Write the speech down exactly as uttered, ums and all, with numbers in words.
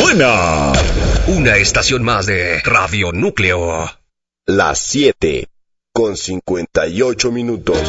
Suena una estación más de Radio Núcleo. Las siete con cincuenta y ocho minutos.